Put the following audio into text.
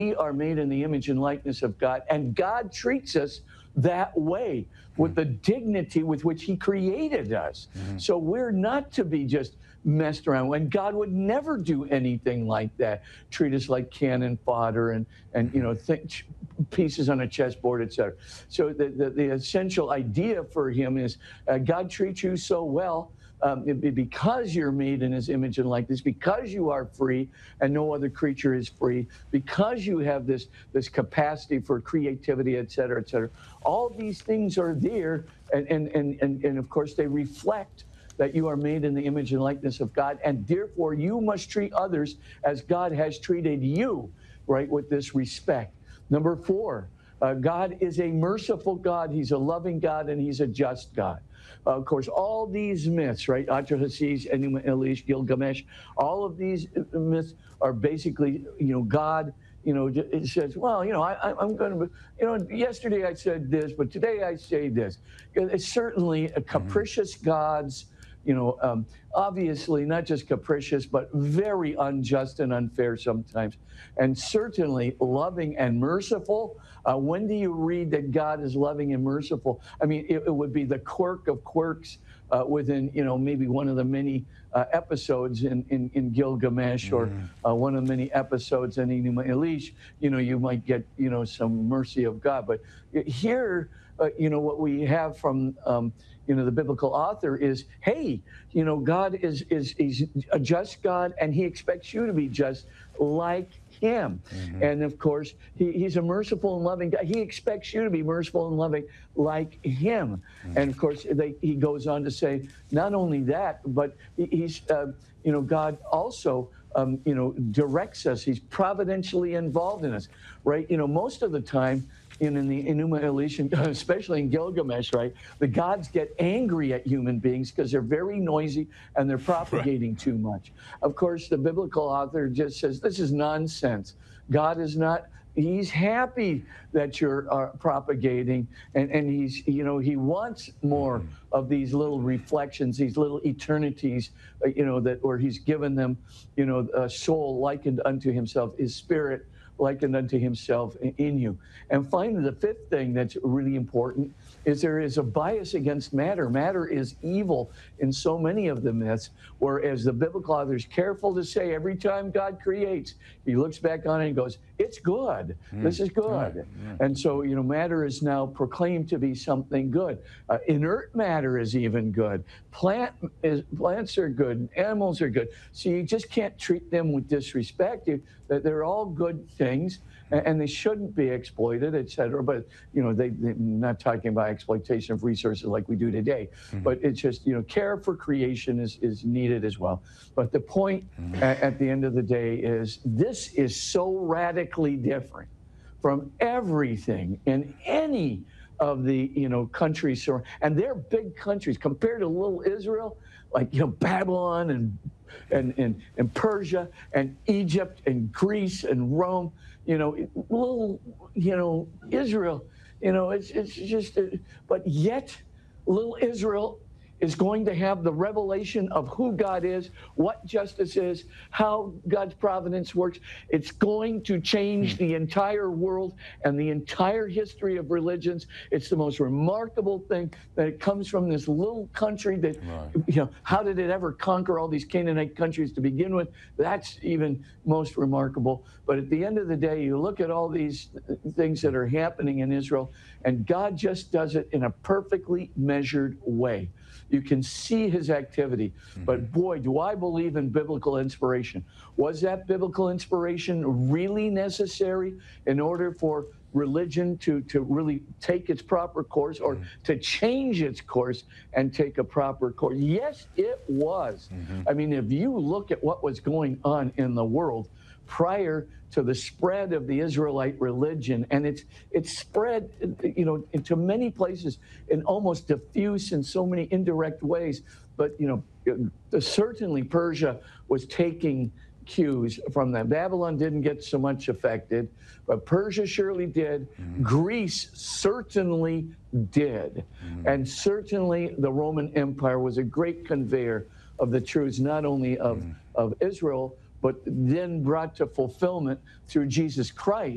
We are made in the image and likeness of God, and God treats us that way with the dignity with which he created us. So we're not to be just messed around, and God would never do anything like that, treat us like cannon fodder and you know, pieces on a chessboard, etc. So the essential idea for him is God treats you so well because you're made in his image and likeness, because you are free and no other creature is free, because you have this capacity for creativity, et cetera, et cetera. All these things are there, and of course they reflect that you are made in the image and likeness of God, and therefore you must treat others as God has treated you, right, with this respect. Number 4, God is a merciful God, he's a loving God, and he's a just God. Of course, all these myths, right, Atrahasis, Enuma Elish, Gilgamesh, all of these myths are basically, you know, God, you know, it says, well, you know, I'm going to, you know, yesterday I said this, but today I say this. It's certainly a capricious God's, you know, obviously not just capricious, but very unjust and unfair sometimes, and certainly loving and merciful. When do you read that God is loving and merciful? I mean, it would be the quirk of quirks within, you know, maybe one of the many episodes in Gilgamesh, or one of the many episodes in Enuma Elish. You know, you might get, you know, some mercy of God. But here, you know, what we have from you know, the biblical author is, hey, you know, God is a just God, and he expects you to be just like him. And of course, he's a merciful and loving God. He expects you to be merciful and loving like him. And of course, he goes on to say, not only that, but he's, you know, God also, you know, directs us. He's providentially involved in us, right? You know, most of the time, in the Enuma Elish, especially in Gilgamesh, right, the gods get angry at human beings because they're very noisy and they're propagating too much. Of course, the biblical author just says, this is nonsense. God is not, he's happy that you're propagating, and he's, you know, he wants more of these little reflections, these little eternities, you know, that where he's given them, you know, a soul likened unto himself, his spirit likened unto himself in you. And finally, the 5th thing that's really important is there is a bias against matter. Matter is evil in so many of the myths, whereas the biblical author is careful to say every time God creates, he looks back on it and goes, it's good. This is good. And so, you know, matter is now proclaimed to be something good. Inert matter is even good. Plants are good. Animals are good. So you just can't treat them with disrespect. They're all good things, and they shouldn't be exploited, et cetera. But, you know, they're not talking about exploitation of resources like we do today. But it's just, you know, care for creation is needed as well. But the point at the end of the day is this is so radically different from everything in any of the, you know, countries. And they're big countries compared to little Israel, like, you know, Babylon and Persia and Egypt and Greece and Rome. You know, little, you know, Israel, you know, it's just, but yet little Israel is going to have the revelation of who God is, what justice is, how God's providence works. It's going to change the entire world and the entire history of religions. It's the most remarkable thing that it comes from this little country that, you know, how did it ever conquer all these Canaanite countries to begin with? That's even most remarkable. But at the end of the day, you look at all these things that are happening in Israel, and God just does it in a perfectly measured way. You can see his activity. But boy, do I believe in biblical inspiration. Was that biblical inspiration really necessary in order for religion to really take its proper course, or to change its course and take a proper course? Yes, it was. I mean, if you look at what was going on in the world prior to the spread of the Israelite religion, and it's spread, you know, into many places and almost diffuse in so many indirect ways. But, you know, certainly Persia was taking cues from them. Babylon didn't get so much affected, but Persia surely did. Greece certainly did. And certainly the Roman Empire was a great conveyor of the truths, not only of Israel, but then brought to fulfillment through Jesus Christ.